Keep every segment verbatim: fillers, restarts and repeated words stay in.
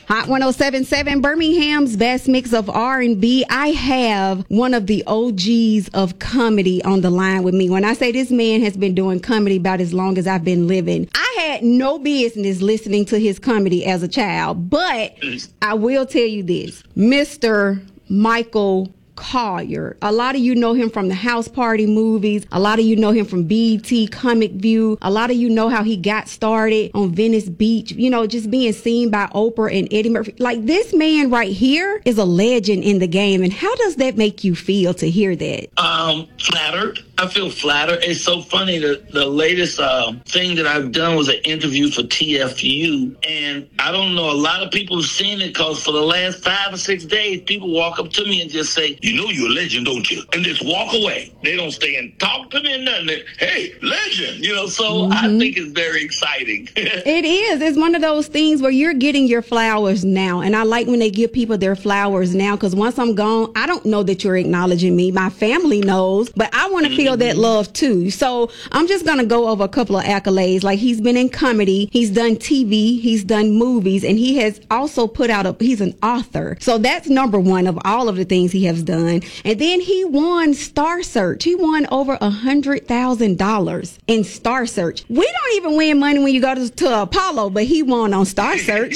Hot one oh seven point seven, Birmingham's best mix of R and B. I have one of the O Gs of comedy on the line with me. When I say this man has been doing comedy about as long as I've been living, I had no business listening to his comedy as a child. But I will tell you this, Mister Michael Collier. A lot of you know him from the House Party movies. A lot of you know him from B E T, Comic View. A lot of you know how he got started on Venice Beach, you know, just being seen by Oprah and Eddie Murphy. Like, this man right here is a legend in the game. And how does that make you feel to hear that? Um, flattered. I feel flattered. It's so funny that the latest uh, thing that I've done was an interview for T F U. And I don't know, a lot of people have seen it because for the last five or six days, people walk up to me and just say, you know you're a legend, don't you? And just walk away. They don't stay and talk to me and nothing. They, hey, legend, you know, so mm-hmm. I think it's very exciting. It is. It's one of those things where you're getting your flowers now. And I like when they give people their flowers now, because once I'm gone, I don't know that you're acknowledging me. My family knows, but I want to mm-hmm. feel that love too. So I'm just going to go over a couple of accolades. Like, he's been in comedy, he's done T V, he's done movies, and he has also put out a, he's an author. So that's number one of all of the things he has done. And then he won Star Search. He won over a hundred thousand dollars in Star Search. We don't even win money when you go to, to Apollo, but he won on Star Search.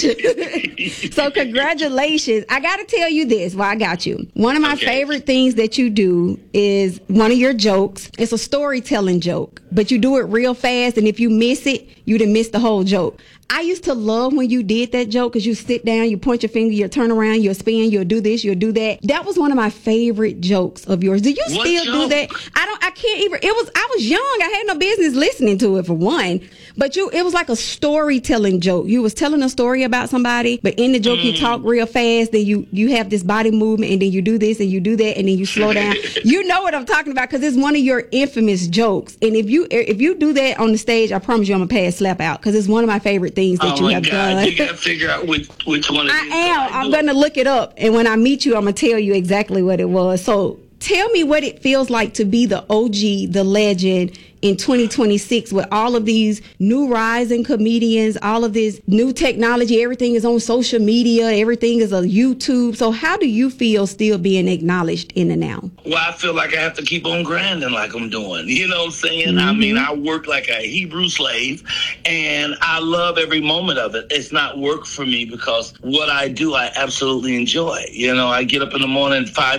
So congratulations. I got to tell you this while I got you. One of my okay. favorite things that you do is one of your jokes. It's a storytelling joke, but you do it real fast. And if you miss it, you done miss the whole joke. I used to love when you did that joke, because you sit down, you point your finger, you turn around, you'll spin, you'll do this, you'll do that. That was one of my favorite jokes of yours. Do you what still joke? do that? I don't, I can't even, it was, I was young. I had no business listening to it for one, but you, it was like a storytelling joke. You was telling a story about somebody, but in the joke mm. you talk real fast, then you, you have this body movement, and then you do this and you do that, and then you slow down. You know what I'm talking about, because it's one of your infamous jokes. And if you, if you do that on the stage, I promise you I'm going to pass slap out, because it's one of my favorite things that oh you have God. done. You got to figure out which, which one it I is. am. I'm going to look it up. And when I meet you, I'm going to tell you exactly what it was. So tell me what it feels like to be the O G, the legend, in twenty twenty-six with all of these new rising comedians, all of this new technology. Everything is on social media. Everything is on YouTube. So how do you feel still being acknowledged in the now? Well, I feel like I have to keep on grinding like I'm doing. You know what I'm saying? Mm-hmm. I mean, I work like a Hebrew slave, and I love every moment of it. It's not work for me, because what I do, I absolutely enjoy. You know, I get up in the morning, five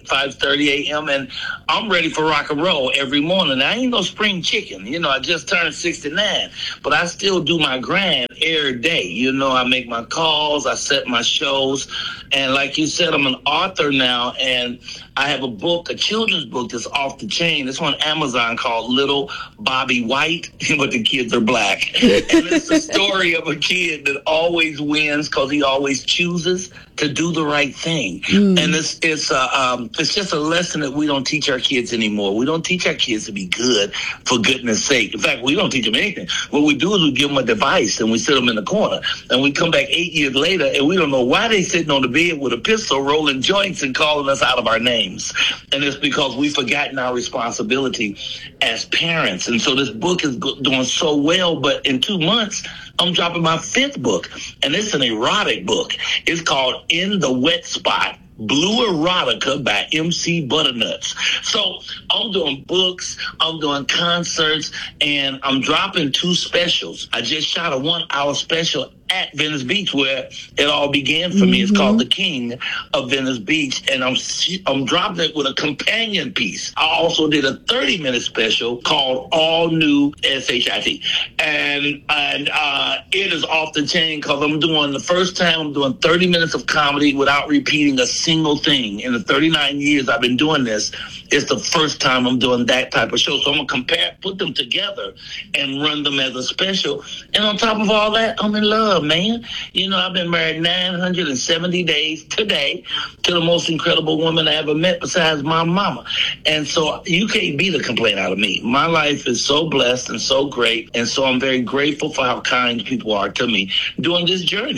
thirty a.m., and I'm ready for rock and roll every morning. I ain't no spring chicken. You know, I just turned sixty-nine, but I still do my grind every day. You know, I make my calls, I set my shows, and like you said, I'm an author now, and I have a book, a children's book that's off the chain. It's on Amazon called Little Bobby White, but the kids are black. And it's the story of a kid that always wins because he always chooses to do the right thing. Mm. And it's it's uh, um, it's just a lesson that we don't teach our kids anymore. We don't teach our kids to be good for goodness sake. In fact, we don't teach them anything. What we do is we give them a device and we sit them in the corner. And we come back eight years later and we don't know why they sitting on the bed with a pistol rolling joints and calling us out of our names. And it's because we've forgotten our responsibility as parents. And so this book is doing so well, but in two months, I'm dropping my fifth book, and it's an erotic book. It's called In the Wet Spot, Blue Erotica by M C Butternuts. So I'm doing books, I'm doing concerts, and I'm dropping two specials. I just shot a one-hour special at Venice Beach, where it all began for mm-hmm. me. It's called The King of Venice Beach, and I'm I'm dropping it with a companion piece. I also did a thirty minute special called All New S H I T, and and uh, it is off the chain because I'm doing the first time I'm doing thirty minutes of comedy without repeating a single thing. In the thirty-nine years I've been doing this, it's the first time I'm doing that type of show. So I'm gonna compare, put them together, and run them as a special. And on top of all that, I'm in love, man. You know, I've been married nine hundred seventy days today to the most incredible woman I ever met besides my mama. And so you can't beat a complaint out of me. My life is so blessed and so great. And so I'm very grateful for how kind people are to me during this journey.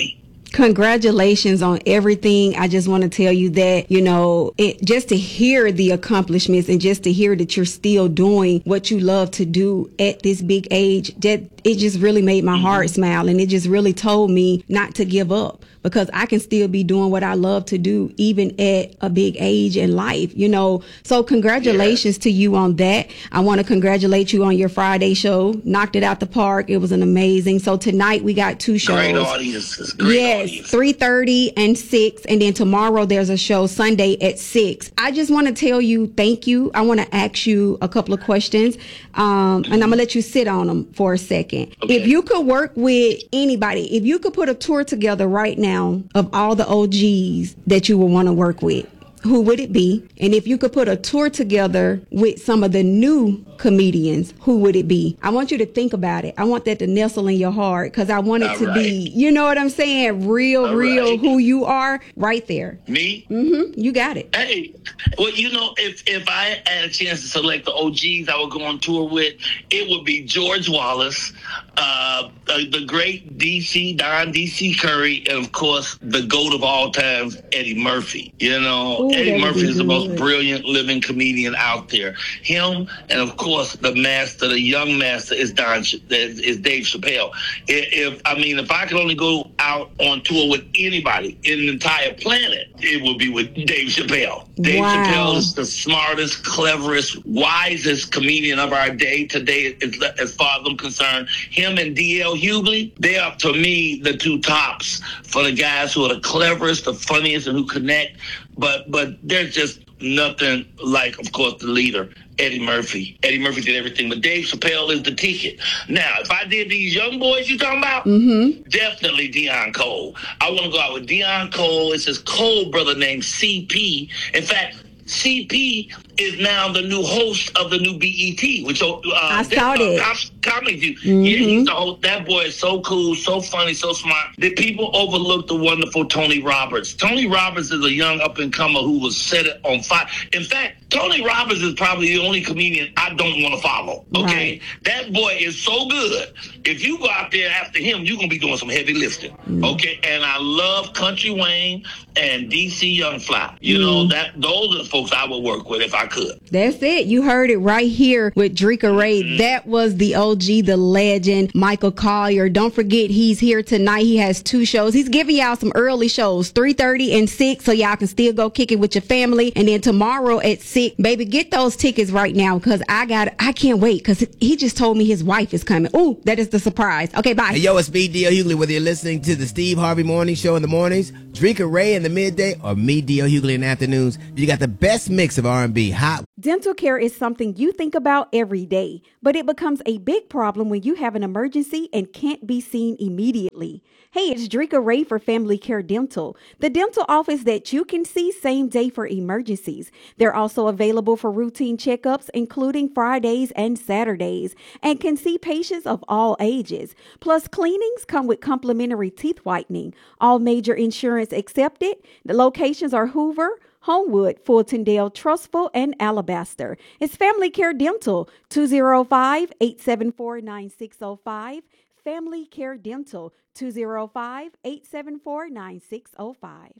Congratulations on everything. I just want to tell you that, you know, it, just to hear the accomplishments and just to hear that you're still doing what you love to do at this big age, that it just really made my mm-hmm. heart smile. And it just really told me not to give up, because I can still be doing what I love to do even at a big age in life, you know. So congratulations yeah. to you on that. I want to congratulate you on your Friday show. Knocked it out the park. It was an amazing. So tonight we got two shows. Great audiences. Great yes, audience. three thirty and six. And then tomorrow there's a show Sunday at six. I just want to tell you thank you. I want to ask you a couple of questions. Um, and I'm going to let you sit on them for a second. Okay. If you could work with anybody, if you could put a tour together right now of all the O Gs that you would want to work with, who would it be? And if you could put a tour together with some of the new comedians, who would it be? I want you to think about it. I want that to nestle in your heart, because I want it All to right. be, you know what I'm saying? Real, All real right. who you are right there. Me? Mm-hmm. You got it. Hey, well, you know, if, if I had a chance to select the O Gs I would go on tour with, it would be George Wallace, uh, the, the great D C, Don D C Curry, and of course, the GOAT of all times, Eddie Murphy. You know, Ooh, Eddie Murphy is the most brilliant living comedian out there. Him, and of course, the master, the young master, is Don is Dave Chappelle. If I mean, if I could only go out on tour with anybody in the entire planet, it would be with Dave Chappelle. Dave wow. Chappelle is the smartest, cleverest, wisest comedian of our day today, as far as I'm concerned. Him and D L Hughley, they are, to me, the two tops for the guys who are the cleverest, the funniest, and who connect. But but there's just nothing like, of course, the leader, Eddie Murphy. Eddie Murphy did everything, but Dave Chappelle is the ticket. Now, if I did these young boys you talking about, mm-hmm. definitely Deion Cole. I want to go out with Deion Cole. It's his Cole brother named C P. In fact, C P is now the new host of the new B E T, which uh, I saw it. Uh, comedy. Mm-hmm. Yeah, he's the host. That boy is so cool, so funny, so smart. Did people overlook the wonderful Tony Roberts? Tony Roberts is a young up and comer who was set it on fire. In fact, Tony Roberts is probably the only comedian I don't want to follow. Okay, right. That boy is so good. If you go out there after him, you're gonna be doing some heavy lifting. Mm-hmm. Okay, and I love Country Wayne and D C Young Fly. You mm-hmm. know that those are the folks I would work with if I could. That's it. You heard it right here with Dreka Ray. Mm-hmm. That was the O G, the legend, Michael Collier. Don't forget, he's here tonight. He has two shows. He's giving y'all some early shows, three thirty and six, so y'all can still go kick it with your family. And then tomorrow at six, baby, get those tickets right now, because I got, I can't wait, because he just told me his wife is coming. Ooh, that is the surprise. Okay, bye. Hey, yo, it's me, D L Hughley, whether you're listening to the Steve Harvey Morning Show in the mornings, Dreka Ray in the midday, or me, D L Hughley, in the afternoons. You got the best mix of R and B, hot. Dental care is something you think about every day, but it becomes a big problem when you have an emergency and can't be seen immediately. Hey, it's Dreka Ray for Family Care Dental, the dental office that you can see same day for emergencies. They're also available for routine checkups, including Fridays and Saturdays, and can see patients of all ages. Plus, cleanings come with complimentary teeth whitening. All major insurance accepted. The locations are Hoover, Homewood, Fultondale, Trustful, and Alabaster. It's Family Care Dental, two oh five, eight seven four, nine six oh five. Family Care Dental, two oh five, eight seven four, nine six oh five.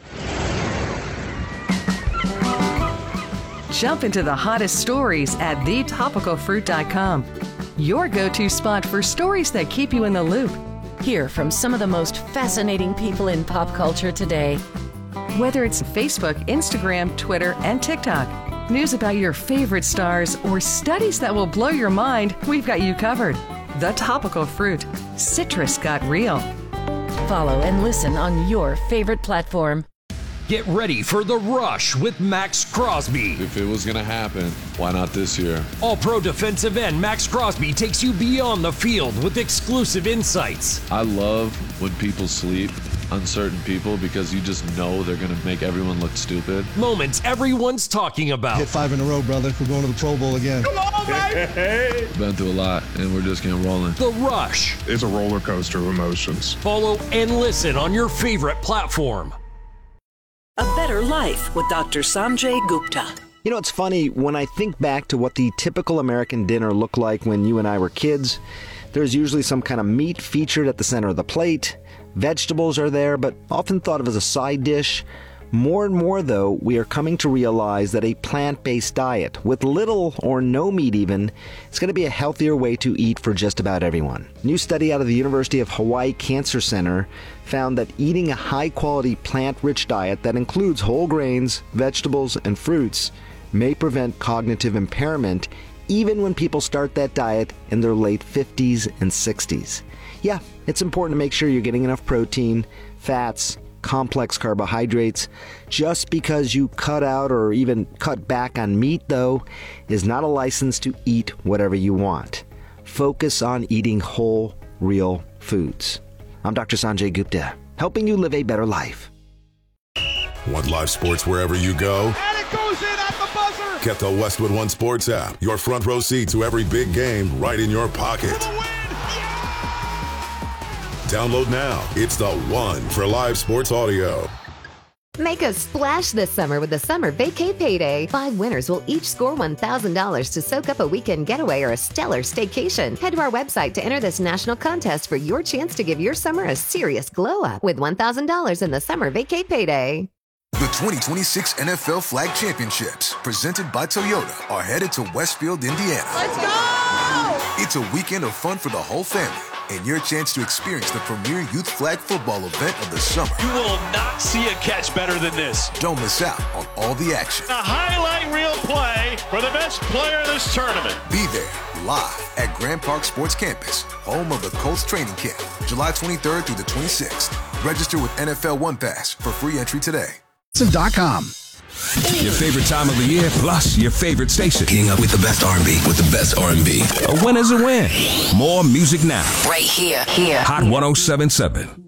Jump into the hottest stories at the topical fruit dot com. Your go-to spot for stories that keep you in the loop. Hear from some of the most fascinating people in pop culture today. Whether it's Facebook, Instagram, Twitter, and TikTok, news about your favorite stars, or studies that will blow your mind, we've got you covered. The Topical Fruit. Citrus got real. Follow and listen on your favorite platform. Get ready for The Rush with Max Crosby. If it was going to happen, why not this year? All-pro defensive end Max Crosby takes you beyond the field with exclusive insights. I love when people sleep, uncertain people, because you just know they're going to make everyone look stupid. Moments everyone's talking about. Hit five in a row, brother. We're going to the Pro Bowl again. Come on, baby! Been through a lot, and we're just getting rolling. The Rush. It's a roller coaster of emotions. Follow and listen on your favorite platform. A Better Life with Doctor Sanjay Gupta. You know, it's funny, when I think back to what the typical American dinner looked like when you and I were kids, there's usually some kind of meat featured at the center of the plate, Vegetables are there, but often thought of as a side dish. More and more, though, we are coming to realize that a plant-based diet, with little or no meat even, is going to be a healthier way to eat for just about everyone. A new study out of the University of Hawaii Cancer Center found that eating a high-quality plant-rich diet that includes whole grains, vegetables, and fruits may prevent cognitive impairment even when people start that diet in their late fifties and sixties. Yeah, it's important to make sure you're getting enough protein, fats, complex carbohydrates. Just because you cut out or even cut back on meat, though, is not a license to eat whatever you want. Focus on eating whole, real foods. I'm Doctor Sanjay Gupta, helping you live a better life. Want live sports wherever you go? And it goes in at the buzzer! Get the Westwood One Sports app. Your front row seat to every big game right in your pocket. Download now. It's the one for live sports audio. Make a splash this summer with the Summer Vacay Payday. Five winners will each score one thousand dollars to soak up a weekend getaway or a stellar staycation. Head to our website to enter this national contest for your chance to give your summer a serious glow up with one thousand dollars in the Summer Vacay Payday. The twenty twenty-six N F L Flag Championships, presented by Toyota, are headed to Westfield, Indiana. Let's go! It's a weekend of fun for the whole family, and your chance to experience the premier youth flag football event of the summer. You will not see a catch better than this. Don't miss out on all the action. A highlight reel play for the best player in this tournament. Be there live at Grand Park Sports Campus, home of the Colts training camp, July twenty-third through the twenty-sixth. Register with N F L One Pass for free entry today. dot com. Your favorite time of the year, plus your favorite station. Getting up with the best R and B, with the best R and B. A win is a win. More music now. Right here, here. Hot one oh seven point seven.